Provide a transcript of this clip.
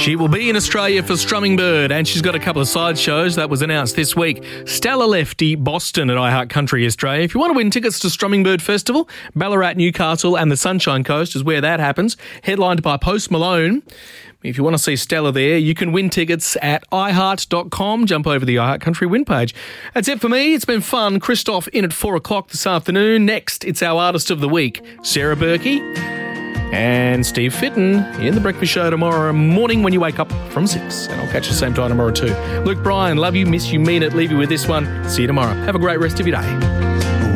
She will be in Australia for Strumming Bird, and she's got a couple of side shows that was announced this week. Stella Lefty, Boston at iHeart Country Australia. If you want to win tickets to Strumming Bird Festival, Ballarat, Newcastle and the Sunshine Coast is where that happens, headlined by Post Malone. If you want to see Stella there, you can win tickets at iHeart.com. Jump over the iHeart Country win page. That's it for me. It's been fun. Christoph in at 4 o'clock this afternoon. Next, it's our Artist of the Week, Sarah Berkey and Steve Fitton in The Breakfast Show tomorrow morning when you wake up from 6. And I'll catch you same time tomorrow too. Luke Bryan, love you, miss you, mean it. Leave you with this one. See you tomorrow. Have a great rest of your day.